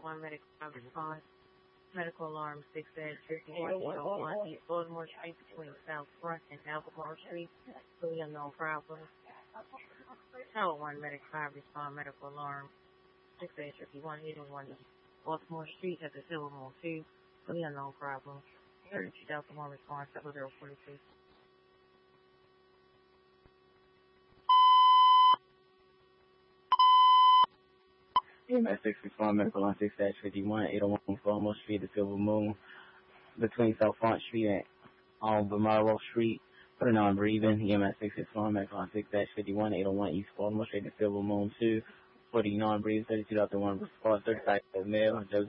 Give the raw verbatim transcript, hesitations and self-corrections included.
one medical response. Medical alarm six dash fifty-one East Baltimore Street between South Front and Albemarle Street. Three unknown problems. Tower one medical respond. Medical alarm six dash fifty-one eighty-one East Baltimore Street at the Silver Moon two. Three unknown problems. thirty-two Delta one response double zero forty-two. E M S six respond medical on six dash fifty-one eight oh one Baltimore Street, the Silver Moon, between South Front Street and Albemarle Street. For the non-breathing, E M S six respond medical on six dash fifty-one eight oh one East Baltimore Street, the Silver Moon two. For the non-breathing, thirty-two Delta one response, thirty-five male,